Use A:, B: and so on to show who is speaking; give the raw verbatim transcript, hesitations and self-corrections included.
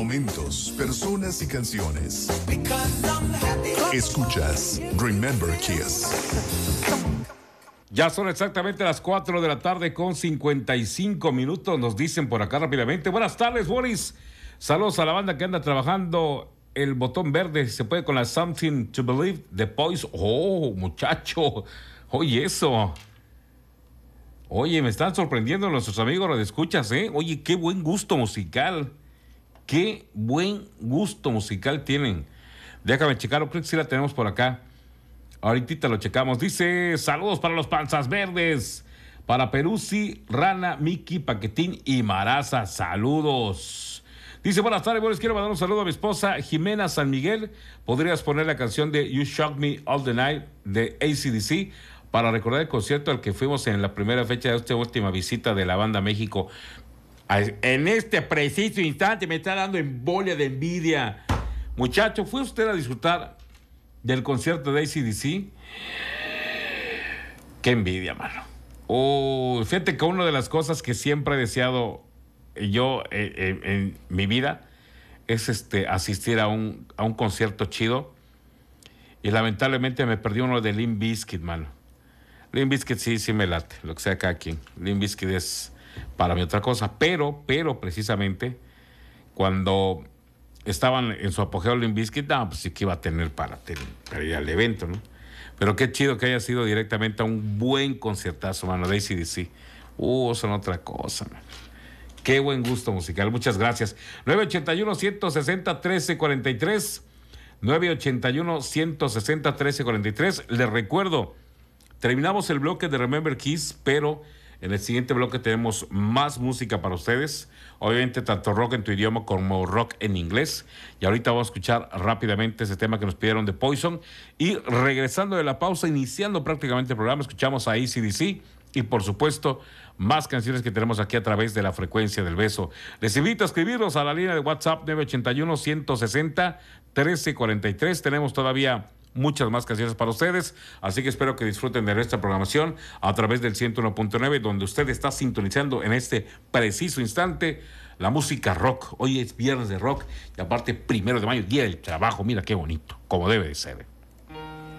A: momentos, personas y canciones. Escuchas Remember Kiss.
B: Ya son exactamente las cuatro de la tarde con cincuenta y cinco minutos. Nos dicen por acá rápidamente. Buenas tardes, Boris. Saludos a la banda que anda trabajando el botón verde. Se puede con la Something to Believe de Poise. Oh, muchacho. Oye, eso. Oye, me están sorprendiendo nuestros amigos radioescuchas, ¿eh? Oye, qué buen gusto musical. Qué buen gusto musical tienen. Déjame checarlo, creo que sí la tenemos por acá. Ahorita lo checamos. Dice, saludos para los panzas verdes. Para Peruzzi, Rana, Miki, Paquetín y Maraza. Saludos. Dice, buenas tardes, les quiero mandar un saludo a mi esposa Jimena San Miguel. ¿Podrías poner la canción de You Shock Me All the Night de A C D C para recordar el concierto al que fuimos en la primera fecha de esta última visita de la banda a México? En este preciso instante me está dando embolia de envidia. Muchacho, ¿fue usted a disfrutar del concierto de A C D C? Qué envidia, mano. Oh, fíjate que una de las cosas que siempre he deseado yo eh, eh, en mi vida es este asistir a un, a un concierto chido. Y lamentablemente me perdí uno de Limp Bizkit, mano. Limp Bizkit sí, sí me late, lo que sea cada quien. Limp Bizkit es para mí otra cosa. Pero, pero precisamente, cuando estaban en su apogeo Limp Bizkit, no, pues sí que iba a tener para, tener para ir al evento, ¿no? Pero qué chido que haya sido directamente a un buen conciertazo, mano, de A C D C. Uh, son otra cosa, man. Qué buen gusto musical, muchas gracias. nueve ochenta y uno, ciento sesenta, trece cuarenta y tres. nueve ochenta y uno, ciento sesenta, trece cuarenta y tres. Les recuerdo, terminamos el bloque de Remember Kiss, pero en el siguiente bloque tenemos más música para ustedes. Obviamente, tanto rock en tu idioma como rock en inglés. Y ahorita vamos a escuchar rápidamente ese tema que nos pidieron de Poison. Y regresando de la pausa, iniciando prácticamente el programa, escuchamos a A C D C. Y por supuesto, más canciones que tenemos aquí a través de la frecuencia del beso. Les invito a escribirnos a la línea de WhatsApp nueve ochenta y uno, ciento sesenta, trece cuarenta y tres. Tenemos todavía muchas más canciones para ustedes, así que espero que disfruten de nuestra programación a través del ciento uno punto nueve, donde usted está sintonizando en este preciso instante la música rock. Hoy es viernes de rock y aparte primero de mayo, día del trabajo. Mira qué bonito, como debe de ser.